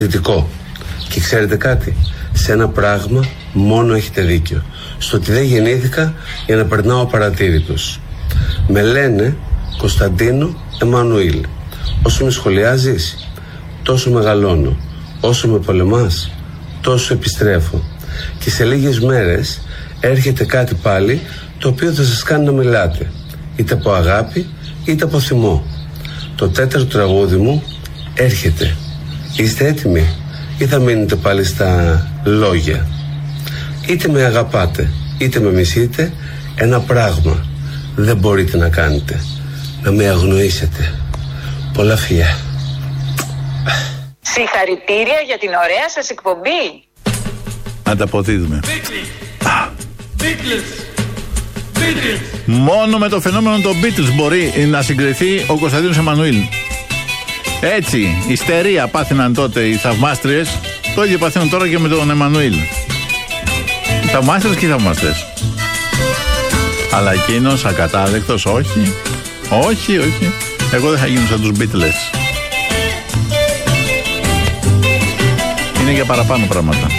Δυτικό. Και ξέρετε κάτι, σε ένα πράγμα μόνο έχετε δίκιο. Στο ότι δεν γεννήθηκα για να περνάω απαρατήρητος. Με λένε Κωνσταντίνο Εμμανουήλ. Όσο με σχολιάζεις, τόσο μεγαλώνω. Όσο με πολεμάς, τόσο επιστρέφω. Και σε λίγες μέρες έρχεται κάτι πάλι το οποίο θα σας κάνει να μιλάτε. Είτε από αγάπη, είτε από θυμό. Το τέταρτο τραγούδι μου έρχεται. Είστε έτοιμοι ή θα μείνετε πάλι στα λόγια? Είτε με αγαπάτε, είτε με μισείτε, ένα πράγμα δεν μπορείτε να κάνετε: να με αγνοήσετε. Πολλά φιλιά. Συγχαρητήρια για την ωραία σας εκπομπή. Ανταποδίδουμε. Μόνο με το φαινόμενο των Beatles μπορεί να συγκριθεί ο Κωνσταντίνος Εμμανουήλ. Έτσι, ιστερία πάθηναν τότε οι θαυμάστριες, το ίδιο παθαίνουν τώρα και με τον Εμμανουήλ. Οι θαυμάστριες και οι θαυμαστές. Αλλά εκείνος ακατάδεκτος, όχι. Όχι, όχι. Εγώ δεν θα γίνω σαν τους Beatles. Είναι για παραπάνω πράγματα.